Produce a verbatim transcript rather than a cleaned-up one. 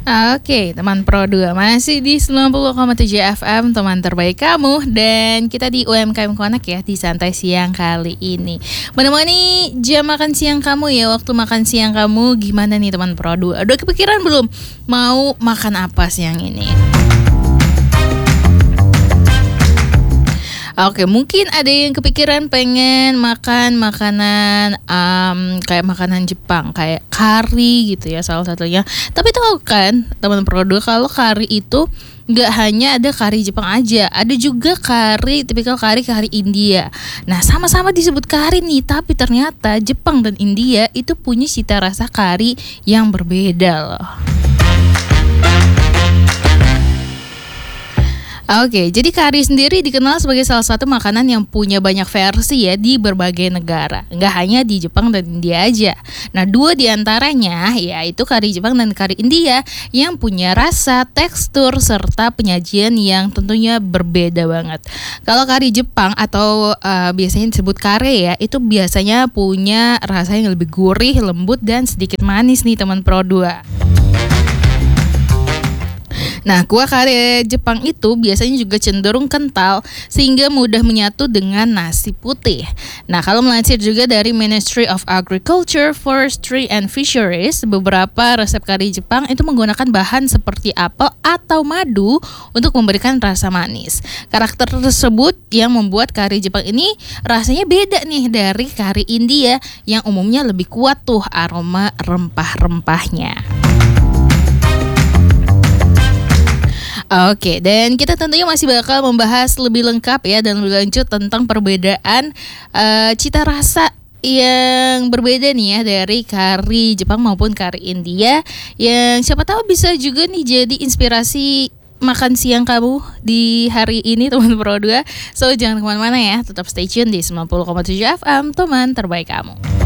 Oke, teman Pro dua masih di sembilan puluh koma tujuh F M, teman terbaik kamu. Dan kita di U M K M Connect ya, di santai siang kali ini menemani jam makan siang kamu ya. Waktu makan siang kamu gimana nih teman Pro dua? Udah kepikiran belum mau makan apa siang ini? Oke, mungkin ada yang kepikiran pengen makan makanan um, kayak makanan Jepang, kayak kari gitu ya salah satunya. Tapi tahu kan teman Pro dua, kalau kari itu nggak hanya ada kari Jepang aja, ada juga kari tipikal kari kari India. Nah, sama-sama disebut kari nih, tapi ternyata Jepang dan India itu punya cita rasa kari yang berbeda loh. Oke, jadi kari sendiri dikenal sebagai salah satu makanan yang punya banyak versi ya di berbagai negara. Nggak hanya di Jepang dan India aja. Nah, dua diantaranya yaitu kari Jepang dan kari India yang punya rasa, tekstur, serta penyajian yang tentunya berbeda banget. Kalau kari Jepang atau uh, biasanya disebut kare ya, itu biasanya punya rasa yang lebih gurih, lembut, dan sedikit manis nih teman Pro dua. Nah, kuah kare Jepang itu biasanya juga cenderung kental sehingga mudah menyatu dengan nasi putih. Nah, kalau melansir juga dari Ministry of Agriculture, Forestry and Fisheries, beberapa resep kari Jepang itu menggunakan bahan seperti apel atau madu untuk memberikan rasa manis. Karakter tersebut yang membuat kari Jepang ini rasanya beda nih dari kari India yang umumnya lebih kuat tuh aroma rempah-rempahnya. Oke, dan kita tentunya masih bakal membahas lebih lengkap ya dan lebih lanjut tentang perbedaan uh, cita rasa yang berbeda nih ya dari kari Jepang maupun kari India, yang siapa tahu bisa juga nih jadi inspirasi makan siang kamu di hari ini teman Pro dua. So jangan kemana-mana ya, tetap stay tune di sembilan puluh koma tujuh F M, teman terbaik kamu.